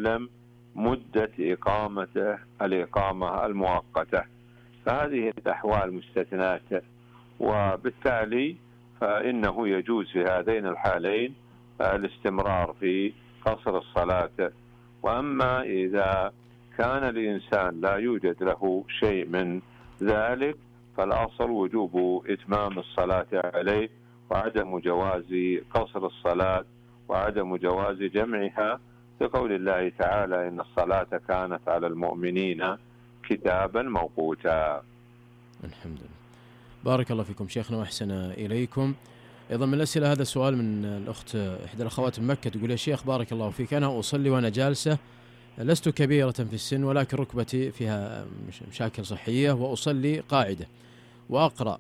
يحلم مدة إقامته الإقامة المؤقتة، فهذه الأحوال مستثناة، وبالتالي فإنه يجوز في هذين الحالين الاستمرار في قصر الصلاة. وأما إذا كان الإنسان لا يوجد له شيء من ذلك فالأصل وجوب إتمام الصلاة عليه، وعدم جواز قصر الصلاة، وعدم جواز جمعها، لقول الله تعالى: إن الصلاة كانت على المؤمنين كتابا موقوتا. الحمد لله. بارك الله فيكم شيخنا وأحسن إليكم. أيضا من الأسئلة هذا سؤال من الأخت إحدى الأخوات من مكة، تقول: يا شيخ بارك الله فيك، أنا أصلي وأنا جالسة، لست كبيرة في السن ولكن ركبتي فيها مشاكل صحية، وأصلي قاعدة وأقرأ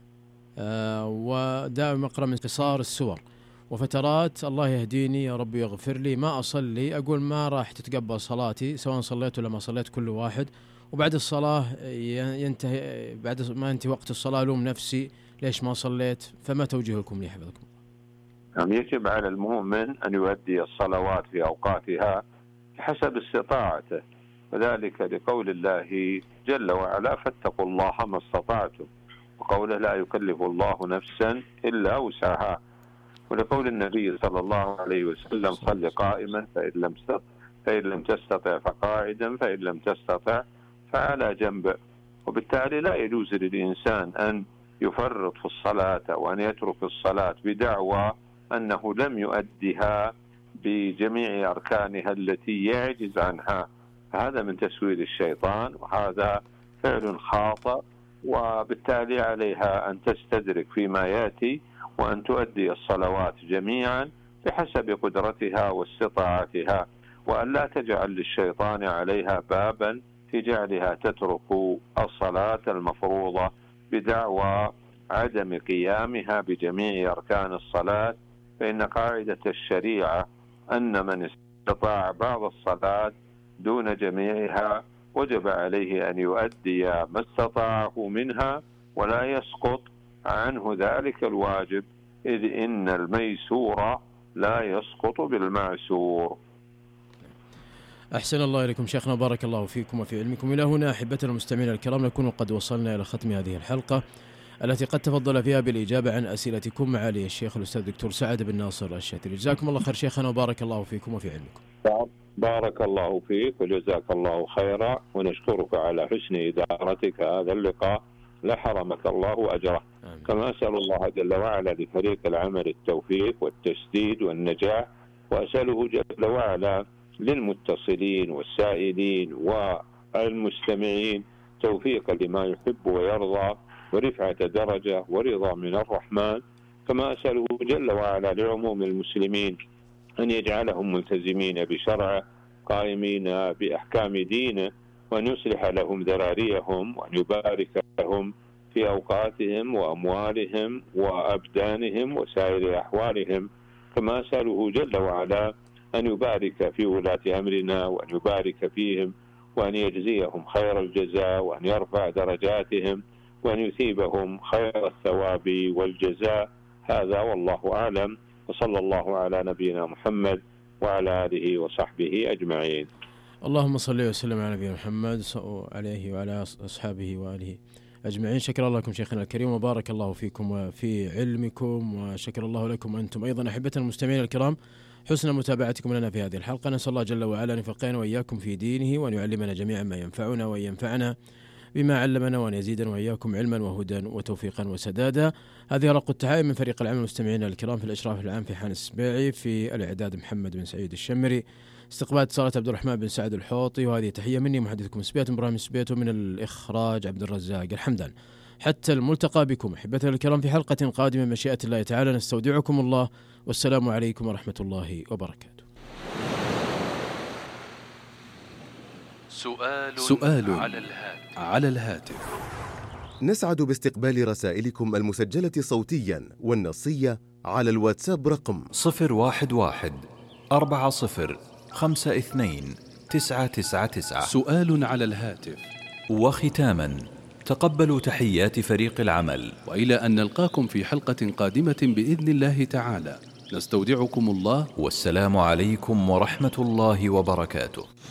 ودائما أقرأ من قصار السور، وفترات الله يهديني يا رب يغفر لي ما أصلي، أقول ما راح تتقبل صلاتي سواء صليت ولا ما صليت كل واحد، وبعد الصلاة ينتهي، بعد ما ينتهي وقت الصلاة ألوم نفسي ليش ما صليت، فما توجيهكم لي حفظكم؟ يجب على المؤمن أن يؤدي الصلوات في أوقاتها بحسب استطاعته، وذلك لقول الله جل وعلا: فاتقوا الله ما استطعتم، وقوله: لا يكلف الله نفسا إلا وسعها، ولقول النبي صلى الله عليه وسلم: صل قائما فإن لم تستطع فقاعدا، فإن لم تستطع فعلى جنب. وبالتالي لا يجوز للإنسان أن يفرط في الصلاة وأن يترك الصلاة بدعوى أنه لم يؤدها بجميع أركانها التي يعجز عنها، هذا من تسويل الشيطان، وهذا فعل خاطئ، وبالتالي عليها أن تستدرك فيما يأتي وأن تؤدي الصلوات جميعا بحسب قدرتها واستطاعتها، وأن لا تجعل للشيطان عليها بابا في جعلها تترك الصلاة المفروضة بدعوى عدم قيامها بجميع أركان الصلاة، فإن قاعدة الشريعة أن من استطاع بعض الصلاة دون جميعها وجب عليه أن يؤدي ما استطاعه منها ولا يسقط عنه ذلك الواجب، إذ إن الميسور لا يسقط بالمعسور. أحسن الله إليكم شيخنا، بارك الله فيكم وفي علمكم. إلى هنا أحبتنا المستمعين الكرام نكون قد وصلنا إلى ختم هذه الحلقة التي قد تفضل فيها بالإجابة عن أسئلتكم معالي الشيخ الأستاذ الدكتور سعد بن ناصر الشاتري. جزاكم الله خير شيخنا وبارك الله فيكم وفي علمكم. بارك الله فيك وجزاك الله خيرا، ونشكرك على حسن إدارتك هذا اللقاء، لا حرمك الله أجره. كما أسأل الله جل وعلا لفريق العمل التوفيق والتسديد والنجاح، وأسأله جل وعلا للمتصلين والسائلين والمستمعين توفيقا لما يحب ويرضى، ورفعة درجة ورضا من الرحمن. كما أسأله جل وعلا لعموم المسلمين أن يجعلهم ملتزمين بشرعه قائمين بأحكام دينه، وأن يصلح لهم ذراريهم، وأن يبارك لهم في أوقاتهم وأموالهم وأبدانهم وسائر أحوالهم. كما أسأله جل وعلا أن يبارك في ولاة أمرنا، وأن يبارك فيهم، وأن يجزيهم خير الجزاء، وأن يرفع درجاتهم، وأن يثيبهم خير الثواب والجزاء. هذا والله أعلم، وصلى الله على نبينا محمد وعلى آله وصحبه أجمعين. اللهم صل وسلم على نبينا محمد عليه وعلى أصحابه وآله أجمعين. شكر الله لكم شيخنا الكريم وبارك الله فيكم وفي علمكم، وشكر الله لكم أنتم أيضا أحبتنا المستمعين الكرام حسن متابعتكم لنا في هذه الحلقة. نسأل الله جل وعلا أن يفقهنا وإياكم في دينه، وأن يعلمنا جميعا ما ينفعنا، وأن ينفعنا بما علمنا، وأن يزيدنا وإياكم علما وهدى وتوفيقا وسدادا. هذه رق التحايا من فريق العمل المستمعين الكرام، في الإشراف العام في حان السبيعي، في الإعداد محمد بن سعيد الشمري، استقبال اتصالات عبد الرحمن بن سعد الحوطي، وهذه تحية مني محدثكم سبيت إبراهيم سبيت، ومن الإخراج عبد الرزاق الحمدان. حتى الملتقى بكم أحبتنا الكرام في حلقة قادمة مشيئة الله تعالى، نستودعكم الله، والسلام عليكم ورحمة الله وبركاته. سؤال على الهاتف. نسعد باستقبال رسائلكم المسجلة صوتيا والنصية على الواتساب رقم 011-40-52-999. سؤال على الهاتف. وختاما تقبلوا تحيات فريق العمل، وإلى أن نلقاكم في حلقة قادمة بإذن الله تعالى، نستودعكم الله، والسلام عليكم ورحمة الله وبركاته.